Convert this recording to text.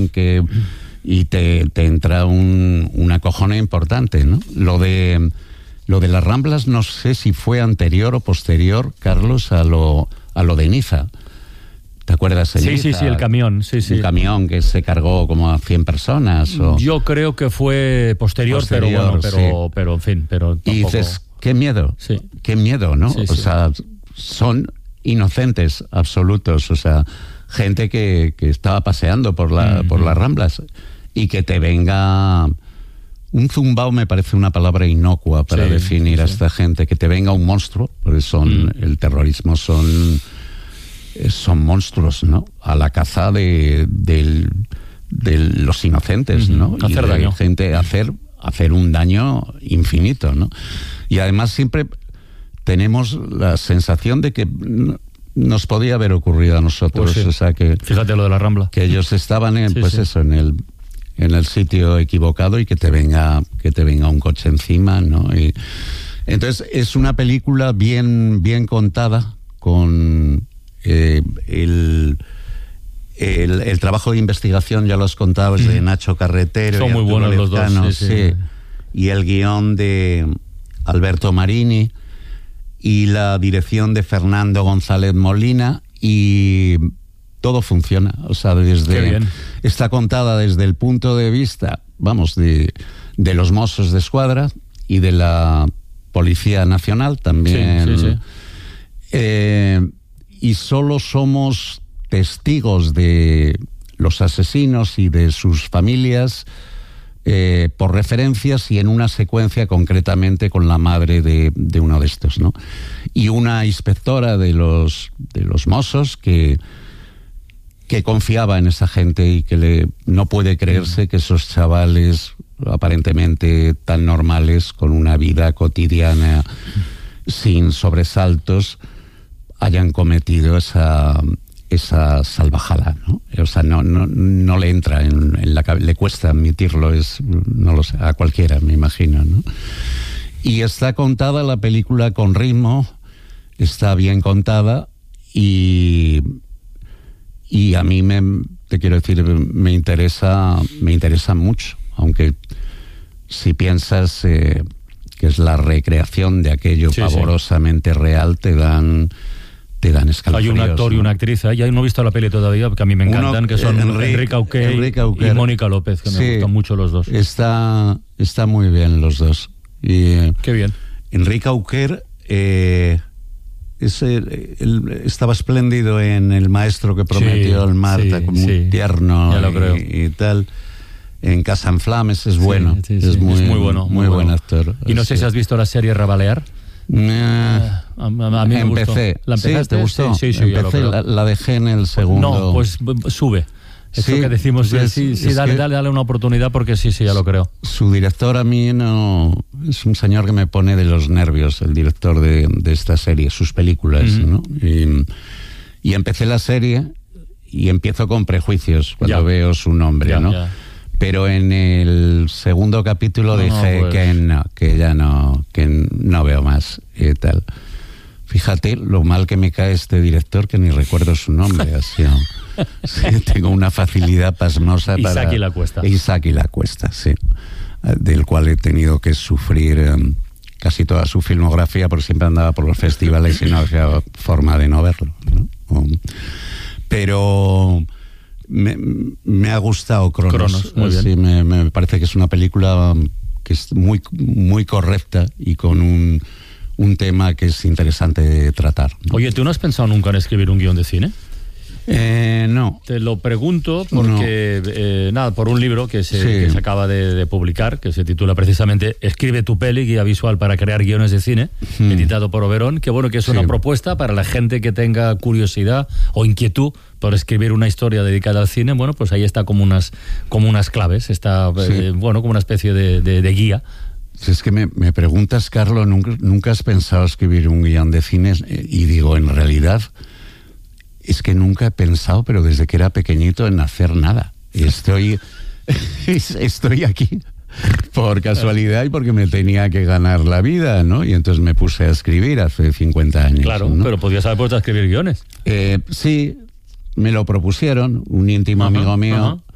y te entra un acojone importante, ¿no? Lo de las Ramblas no sé si fue anterior o posterior, Carlos, a lo de Niza. ¿Te acuerdas? Sí, el camión. Sí. Un camión que se cargó como a 100 personas. Yo creo que fue posterior, pero en fin. Pero tampoco... Y dices, qué miedo, ¿no? Sí, o sea, son inocentes absolutos, o sea, gente que estaba paseando por las Ramblas y que te venga... Un zumbao me parece una palabra inocua para definir a esta gente, que te venga un monstruo, porque el terrorismo son monstruos, ¿no? A la caza de los inocentes, ¿no? Hacer daño. Gente hacer un daño infinito, ¿no? Y además siempre tenemos la sensación de que nos podía haber ocurrido a nosotros, pues sí. O sea que... Fíjate lo de la Rambla. Que ellos estaban en el sitio equivocado y que te venga un coche encima, ¿no? Y entonces es una película bien contada, con el trabajo de investigación, ya lo has contado, es de Nacho Carretero. Son muy buenos los dos. Sí. Y el guión de Alberto Marini y la dirección de Fernando González Molina, y todo funciona, o sea, está contada desde el punto de vista, de los Mossos de Escuadra y de la Policía Nacional también. Sí. Y solo somos testigos de los asesinos y de sus familias por referencias y en una secuencia concretamente con la madre de uno de estos, ¿no? Y una inspectora de los Mossos que confiaba en esa gente y que no puede creerse que esos chavales aparentemente tan normales, con una vida cotidiana sin sobresaltos, hayan cometido esa salvajada, ¿no? O sea, no le entra en la cabeza, le cuesta admitirlo, no lo sé, a cualquiera, me imagino, ¿no? Y está contada la película con ritmo, está bien contada, y a mí te quiero decir, me interesa mucho, aunque si piensas que es la recreación de aquello pavorosamente real, te dan escalofríos. Hay un actor, ¿no? Y una actriz, ya no he visto la peli todavía, que a mí me encantan, que son Enrique Auquer y Mónica López, que me gustan mucho los dos. Está muy bien los dos. Y, qué bien. Enrique Auquer estaba espléndido en El maestro que prometió el Marta, como un tierno, ya lo creo. Y tal. En Casa en Flames es bueno. Es muy bueno. Muy buen actor. Y no sé si has visto la serie Rabalear. A mí me gustó. ¿La empezaste? ¿Te gustó? Sí, empecé, la dejé en el segundo. No, pues sube. Eso que decimos, dale una oportunidad, porque ya lo creo. Su director a mí es un señor que me pone de los nervios, el director de esta serie, sus películas, ¿no? Y empecé la serie y empiezo con prejuicios cuando veo su nombre, ¿no? Ya. Pero en el segundo capítulo dije que no veo más y tal. Fíjate lo mal que me cae este director, que ni recuerdo su nombre. Así, tengo una facilidad pasmosa para... Isaac y la Cuesta, sí. Del cual he tenido que sufrir casi toda su filmografía, porque siempre andaba por los festivales y no había forma de no verlo, ¿no? Pero... Me ha gustado Cronos. Sí, me parece que es una película que es muy, muy correcta y con un tema que es interesante de tratar, ¿no? Oye, ¿tú no has pensado nunca en escribir un guión de cine? No. Te lo pregunto porque, por un libro que se acaba de publicar, que se titula precisamente Escribe tu peli, guía visual para crear guiones de cine, editado por Oberón, que es una propuesta para la gente que tenga curiosidad o inquietud por escribir una historia dedicada al cine. Bueno, pues ahí está como unas claves, está como una especie de guía. Es que me preguntas, Carlos, ¿nunca has pensado escribir un guión de cine? Y digo, en realidad... Es que nunca he pensado, pero desde que era pequeñito, en hacer nada. Estoy aquí por casualidad y porque me tenía que ganar la vida, ¿no? Y entonces me puse a escribir hace 50 años. Claro, ¿no? Pero podías haber puesto a escribir guiones. Sí, me lo propusieron, un íntimo amigo mío,